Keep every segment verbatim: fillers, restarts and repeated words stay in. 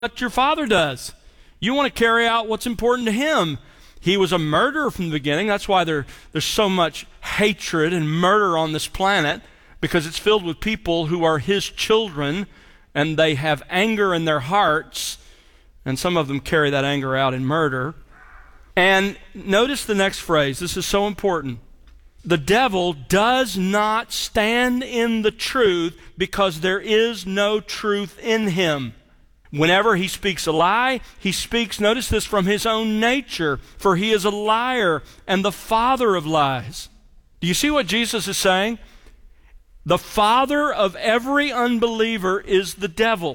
what your father does. You want to carry out what's important to him. He was a murderer from the beginning. That's why there, there's so much hatred and murder on this planet, because it's filled with people who are his children, and they have anger in their hearts, and some of them carry that anger out in murder. And notice the next phrase. This is so important. The devil does not stand in the truth because there is no truth in him. Whenever he speaks a lie, he speaks, notice this, from his own nature, for he is a liar and the father of lies. Do you see what Jesus is saying? The father of every unbeliever is the devil.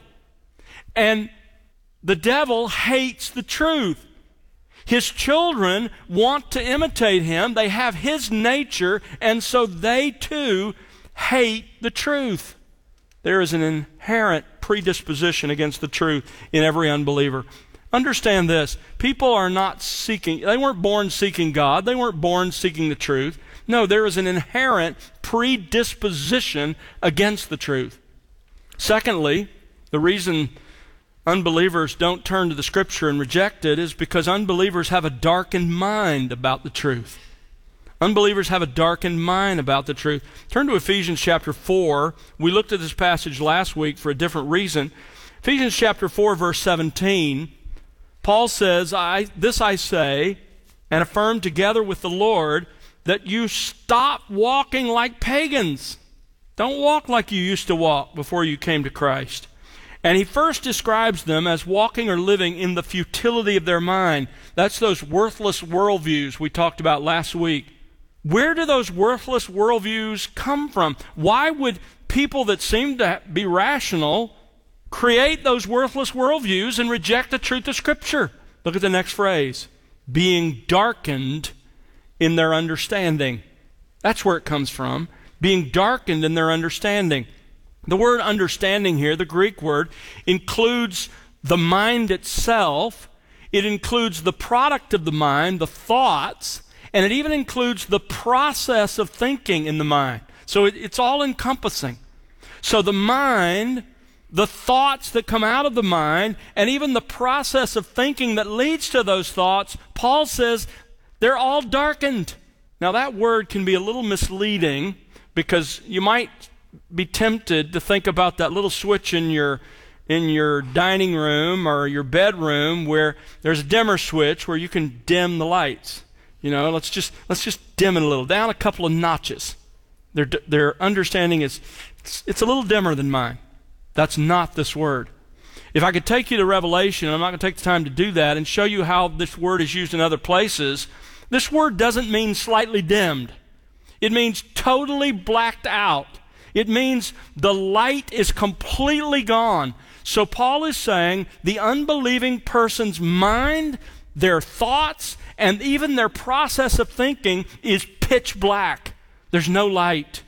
And the devil hates the truth. His children want to imitate him. They have his nature, and so they too hate the truth. There is an inherent predisposition against the truth in every unbeliever. Understand this. People are not seeking, they weren't born seeking God. They weren't born seeking the truth. No, there is an inherent predisposition against the truth. Secondly, the reason unbelievers don't turn to the Scripture and reject it is because unbelievers have a darkened mind about the truth. Unbelievers have a darkened mind about the truth. Turn to Ephesians chapter four. We looked at this passage last week for a different reason. Ephesians chapter four, verse seventeen, Paul says, I, this I say, and affirm together with the Lord, that you stop walking like pagans. Don't walk like you used to walk before you came to Christ. And he first describes them as walking or living in the futility of their mind. That's those worthless worldviews we talked about last week. Where do those worthless worldviews come from? Why would people that seem to be rational create those worthless worldviews and reject the truth of Scripture? Look at the next phrase. Being darkened in their understanding. That's where it comes from. Being darkened in their understanding. The word understanding here, the Greek word, includes the mind itself. It includes the product of the mind, the thoughts, and it even includes the process of thinking in the mind. So it, it's all encompassing. So the mind, the thoughts that come out of the mind, and even the process of thinking that leads to those thoughts, Paul says they're all darkened. Now that word can be a little misleading because you might be tempted to think about that little switch in your in your dining room or your bedroom where there's a dimmer switch where you can dim the lights. You know, let's just let's just dim it a little, down a couple of notches. Their their understanding is it's, it's a little dimmer than mine. That's not this word. If I could take you to Revelation, I'm not going to take the time to do that, and show you how this word is used in other places. This word doesn't mean slightly dimmed. It means totally blacked out. It means the light is completely gone. So Paul is saying the unbelieving person's mind, their thoughts, and even their process of thinking is pitch black. There's no light.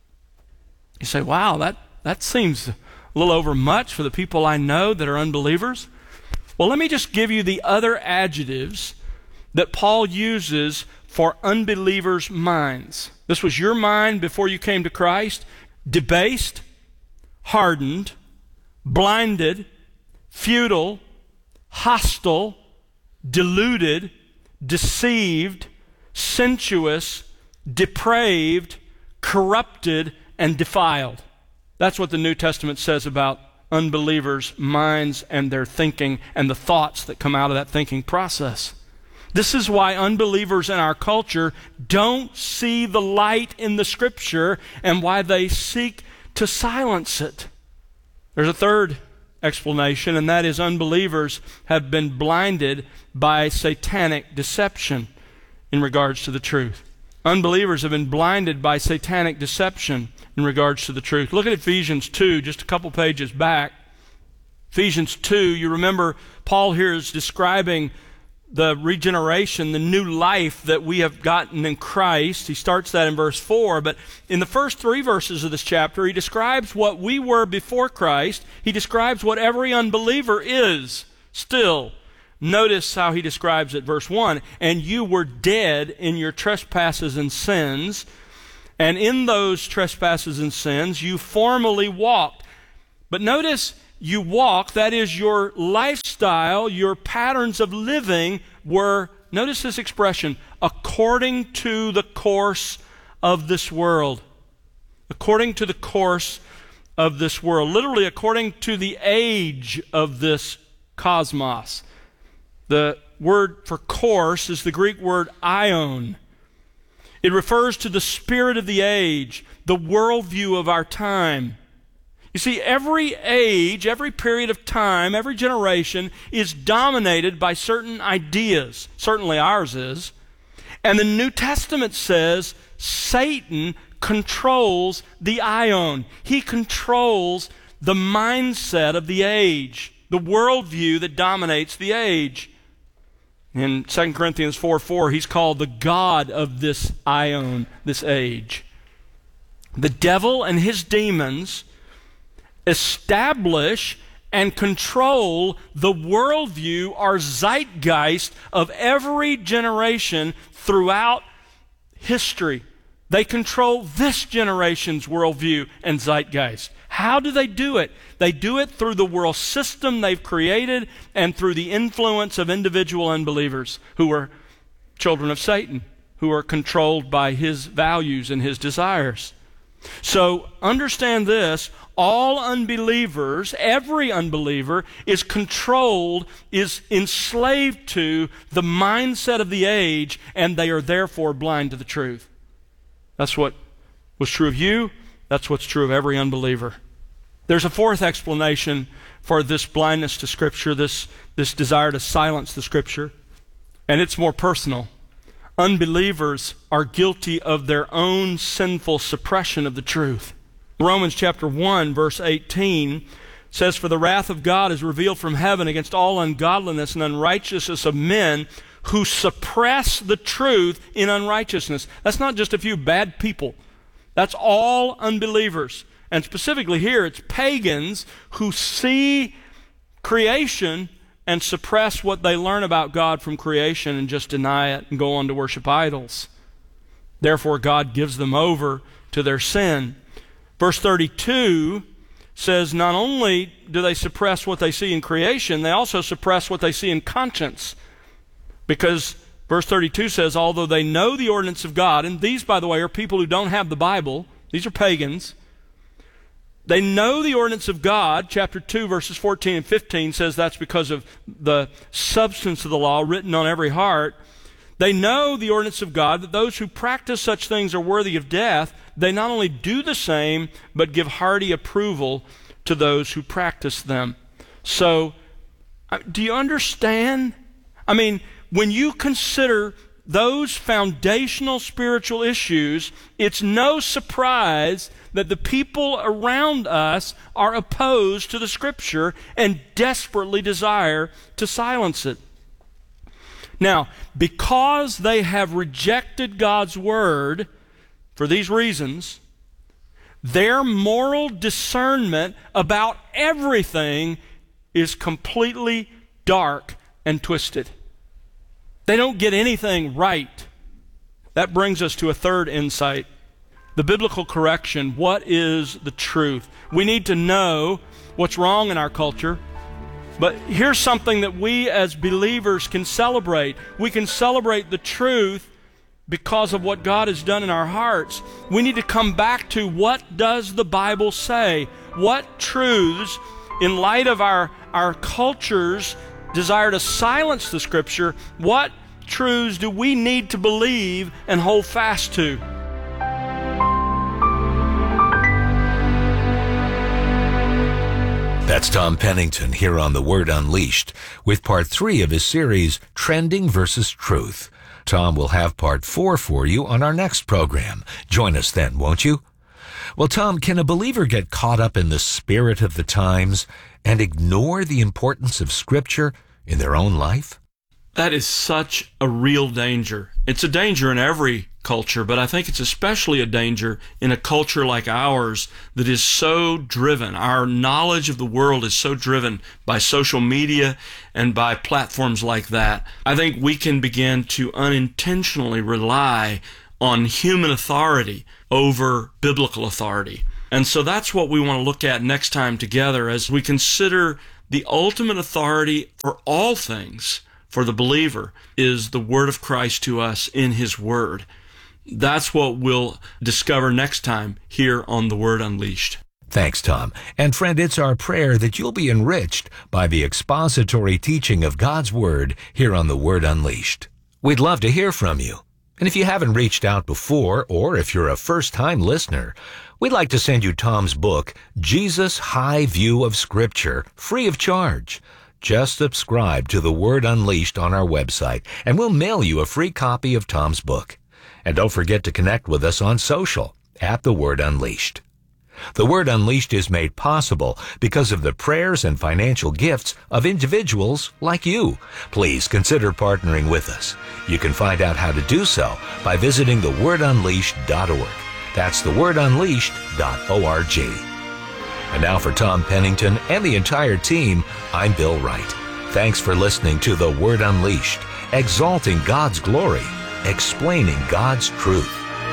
You say, wow, that, that seems a little over much for the people I know that are unbelievers. Well, let me just give you the other adjectives that Paul uses for unbelievers' minds. This was your mind before you came to Christ. Debased, hardened, blinded, futile, hostile, deluded, deceived, sensuous, depraved, corrupted, and defiled. That's what the New Testament says about unbelievers' minds and their thinking and the thoughts that come out of that thinking process. This is why unbelievers in our culture don't see the light in the Scripture and why they seek to silence it. There's a third explanation, and that is unbelievers have been blinded by satanic deception in regards to the truth. Unbelievers have been blinded by satanic deception in regards to the truth. Look at Ephesians two, just a couple pages back. Ephesians two, you remember Paul here is describing the regeneration, the new life that we have gotten in Christ. He starts that in verse four, but in the first three verses of this chapter, he describes what we were before Christ. He describes what every unbeliever is still. Notice how he describes it, verse one, and you were dead in your trespasses and sins, and in those trespasses and sins you formerly walked. But notice, you walk, that is your lifestyle, your patterns of living were, notice this expression, according to the course of this world. According to the course of this world. Literally, according to the age of this cosmos. The word for course is the Greek word aion. It refers to the spirit of the age, the worldview of our time. You see, every age, every period of time, every generation is dominated by certain ideas. Certainly ours is. And the New Testament says Satan controls the aion. He controls the mindset of the age, the worldview that dominates the age. In Second Corinthians four four, he's called the God of this aion, this age. The devil and his demons establish and control the worldview or zeitgeist of every generation throughout history. They control this generation's worldview and zeitgeist. How do they do it? They do it through the world system they've created and through the influence of individual unbelievers who are children of Satan, who are controlled by his values and his desires. So understand this, all unbelievers, every unbeliever is controlled, is enslaved to the mindset of the age, and they are therefore blind to the truth. That's what was true of you. That's what's true of every unbeliever. There's a fourth explanation for this blindness to Scripture, this, this desire to silence the Scripture, and it's more personal. Unbelievers are guilty of their own sinful suppression of the truth. Romans chapter one, verse eighteen says, "For the wrath of God is revealed from heaven against all ungodliness and unrighteousness of men who suppress the truth in unrighteousness." That's not just a few bad people. That's all unbelievers. And specifically here, it's pagans who see creation and suppress what they learn about God from creation and just deny it and go on to worship idols. Therefore, God gives them over to their sin. Verse thirty-two says not only do they suppress what they see in creation, they also suppress what they see in conscience. Because verse thirty-two says, although they know the ordinance of God, and these, by the way, are people who don't have the Bible, these are pagans, they know the ordinance of God. Chapter two, verses fourteen and fifteen says that's because of the substance of the law written on every heart. They know the ordinance of God, that those who practice such things are worthy of death. They not only do the same, but give hearty approval to those who practice them. So, do you understand? I mean, when you consider those foundational spiritual issues, it's no surprise that the people around us are opposed to the Scripture and desperately desire to silence it. Now, because they have rejected God's Word for these reasons, their moral discernment about everything is completely dark and twisted. They don't get anything right. That brings us to a third insight. The biblical correction. What is the truth? We need to know what's wrong in our culture. But here's something that we as believers can celebrate. We can celebrate the truth because of what God has done in our hearts. We need to come back to, what does the Bible say? What truths, in light of our, our culture's desire to silence the Scripture, what truths do we need to believe and hold fast to? That's Tom Pennington here on The Word Unleashed with part three of his series, Trending versus Truth. Tom will have part four for you on our next program. Join us then, won't you? Well, Tom, can a believer get caught up in the spirit of the times and ignore the importance of Scripture in their own life? That is such a real danger. It's a danger in every culture, but I think it's especially a danger in a culture like ours that is so driven. Our knowledge of the world is so driven by social media and by platforms like that. I think we can begin to unintentionally rely on human authority over biblical authority. And so that's what we want to look at next time together as we consider the ultimate authority for all things for the believer is the word of Christ to us in his word. That's what we'll discover next time here on The Word Unleashed. Thanks, Tom. And friend, it's our prayer that you'll be enriched by the expository teaching of God's Word here on The Word Unleashed. We'd love to hear from you. And if you haven't reached out before, or if you're a first-time listener, we'd like to send you Tom's book, Jesus' High View of Scripture, free of charge. Just subscribe to The Word Unleashed on our website, and we'll mail you a free copy of Tom's book. And don't forget to connect with us on social at The Word Unleashed. The Word Unleashed is made possible because of the prayers and financial gifts of individuals like you. Please consider partnering with us. You can find out how to do so by visiting the word unleashed dot org. That's the word unleashed dot org. And now for Tom Pennington and the entire team, I'm Bill Wright. Thanks for listening to The Word Unleashed, exalting God's glory, explaining God's truth.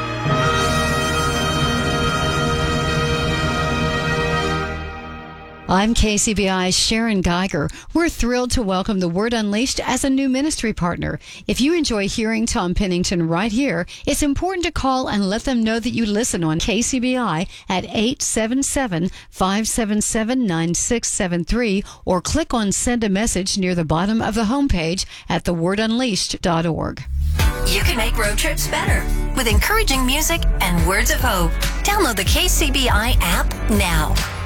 I'm K C B I's Sharon Geiger. We're thrilled to welcome The Word Unleashed as a new ministry partner. If you enjoy hearing Tom Pennington right here, it's important to call and let them know that you listen on K C B I at eight seven seven, five seven seven, nine six seven three or click on Send a Message near the bottom of the homepage at the word unleashed dot org. You can make road trips better with encouraging music and words of hope. Download the K C B I app now.